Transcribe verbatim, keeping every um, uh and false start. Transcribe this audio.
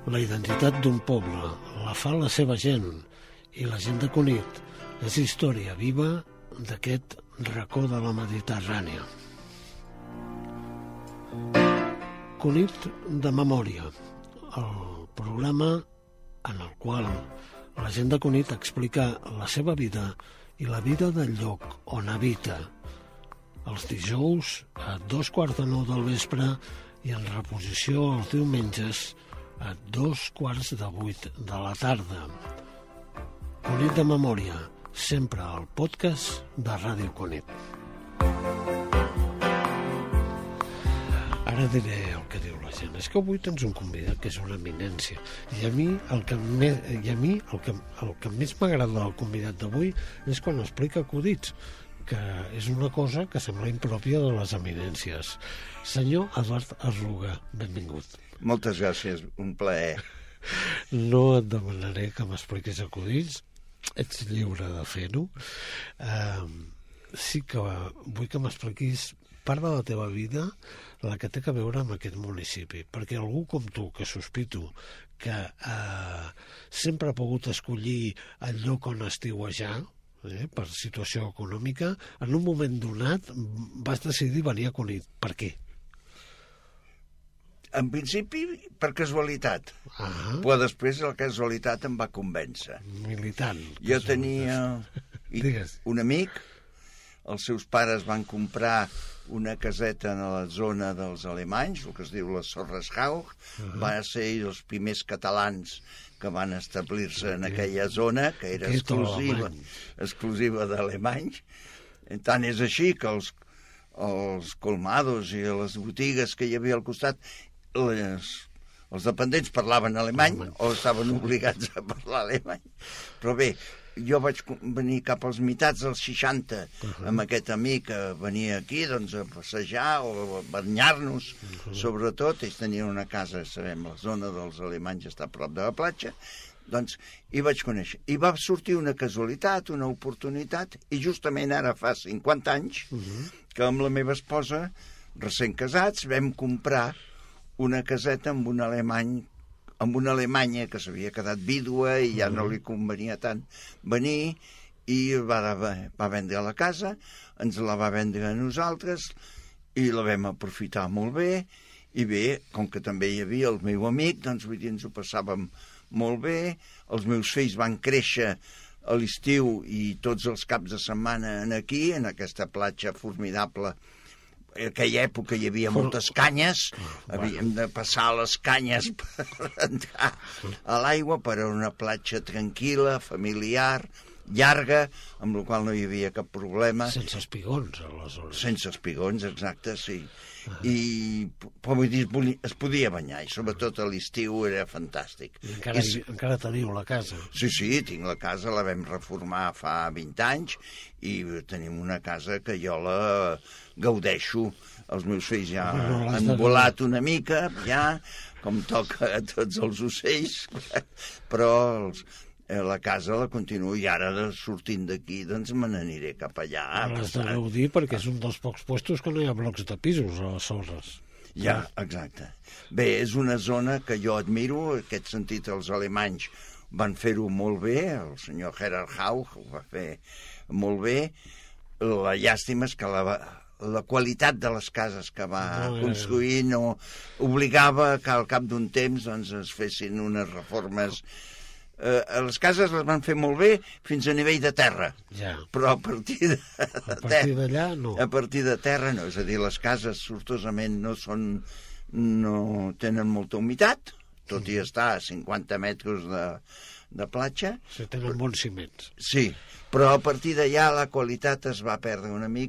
La identitat d'un poble la fa la seva gent, i la gent de Cunit és història viva d'aquest racó de la Mediterrània. Cunit de memòria, el programa en el qual la gent de Cunit explica la seva vida i la vida del lloc on habita, els dijous a dos quarts de nou del vespre i en reposició els diumenges a dos quarts de vuit de la tarda. Cunit de memòria, sempre al podcast de Ràdio Cunit. Ara diré el que diu la gent. És que avui tens un convidat que és una eminència. I a mi el que més, i a mi el que, el que més m'agrada del convidat d'avui és quan explica acudits, que és una cosa que sembla impròpia de les eminències. Senyor Eduard Arruga, benvingut. Moltes gràcies, un plaer. No et demanaré que m'expliquis acudits, ets lliure de fer-ho. Uh, sí que vull que m'expliquis part de la teva vida, la que té a veure amb aquest municipi, perquè algú com tu, que sospito que eh, sempre ha pogut escollir el lloc on estiuejar, eh, per situació econòmica, en un moment donat vas decidir venir a Cunit. Per què? En principi, per casualitat. Ah. Però després la casualitat em va convèncer. Militant. Jo tenia un amic, els seus pares van comprar una caseta en la zona dels alemanys, el que es diu la Sorreshaug. Uh-huh. Van ser els primers catalans que van establir-se en aquella zona, que era exclusiva, exclusiva d'alemanys. Tant és així que els, els colmados i les botigues que hi havia al costat, les, els dependents parlaven alemany o estaven obligats a parlar alemany. Però bé, jo vaig venir cap als mitats dels seixanta uh-huh. amb aquest amic que venia aquí doncs, a passejar o a banyar-nos, uh-huh. sobretot. Ells tenien una casa, sabem, la zona dels alemanys està a prop de la platja, doncs hi vaig conèixer. I va sortir una casualitat, una oportunitat, i justament ara fa cinquanta anys uh-huh. que amb la meva esposa, recent casats, vam comprar una caseta amb un alemany amb una alemanya que s'havia quedat vídua i ja no li convenia tant venir, i va, va vendre la casa, ens la va vendre a nosaltres i la vam aprofitar molt bé. I bé, com que també hi havia el meu amic, doncs vull dir, ens ho passàvem molt bé. Els meus fills van créixer a l'estiu i tots els caps de setmana aquí, en aquesta platja formidable. En aquella època hi havia moltes canyes, havíem de passar les canyes per entrar a l'aigua, per a una platja tranquil·la, familiar, llarga, amb la qual no hi havia cap problema. Sense espigons, aleshores. Sense espigons, exacte, sí. Uh-huh. I, però vull dir, es podia banyar, i sobretot a l'estiu era fantàstic. I encara, I, encara teniu la casa? Sí, sí, tinc la casa, la vam reformar fa vint anys, i tenim una casa que jo la gaudeixo. Els meus fills ja no, no han volat una mica, ja, com toca a tots els ocells, però els, la casa la continuo, i ara sortint d'aquí doncs me n'aniré cap allà. L'has de gaudir perquè és un dels pocs puestos que no hi ha blocs de pisos a les sorres. Ja, exacte. Bé, és una zona que jo admiro, en aquest sentit els alemanys van fer-ho molt bé, el senyor Gerhard Hauch ho va fer molt bé. La llàstima és que la, la qualitat de les cases que va no, construir no obligava que al cap d'un temps doncs, es fessin unes reformes. Eh, les cases les van fer molt bé fins a nivell de terra, ja. Però a partir de, a partir d'allà no. A partir de terra no, és a dir, les cases sortosament no són, no tenen molta humitat, tot i estar a cinquanta metres de, de platja. Se tenen bons ciments. Sí, però a partir d'allà la qualitat es va perdre una mica.